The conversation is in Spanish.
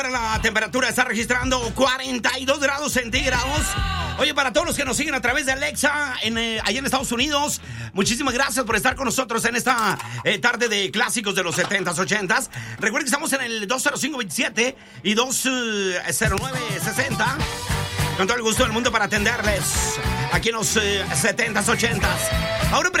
La temperatura está registrando 42 grados centígrados. Oye, para todos los que nos siguen a través de Alexa allá en Estados Unidos, muchísimas gracias por estar con nosotros en esta tarde de clásicos de los 70s, 80s. Recuerden que estamos en el 205-27 y 209-60. Con todo el gusto del mundo para atenderles aquí en los 70s, 80s. Ahora